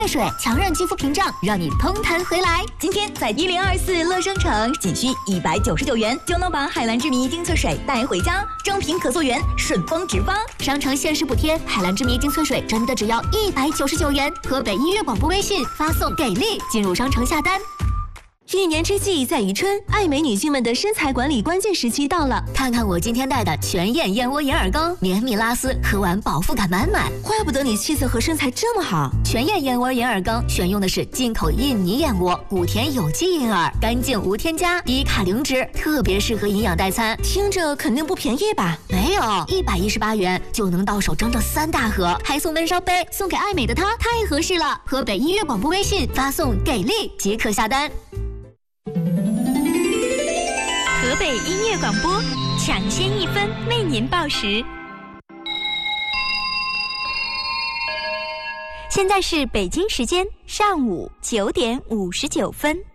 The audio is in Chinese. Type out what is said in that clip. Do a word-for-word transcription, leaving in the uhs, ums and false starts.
水强韧肌肤屏障，让你通弹回来。 今天在一零二四乐商城，仅需一百九十九元就能把海蓝之谜精粹水带回家，正品可溯源，顺丰直发。 商城限时补贴，海蓝之谜精粹水真的只要一百九十九元。河北音乐广播微信发送给力进入商城下单。 一年之计在于春，爱美女性们的身材管理关键时期到了。 看看我今天带的全燕燕窝银耳羹，绵密拉丝，喝完饱腹感满满。 怪不得你气色和身材这么好。 全燕燕窝银耳羹选用的是进口印尼燕窝，谷田有机银耳，干净无添加，低卡零脂，特别适合营养代餐。 听着肯定不便宜吧？ 没有，一百一十八元就能到手整整三大盒，还送温烧杯，送给爱美的她太合适了。河北音乐广播微信发送给力即可下单。 河北音乐广播，抢先一分为您报时。现在是北京时间上午九点五十九分。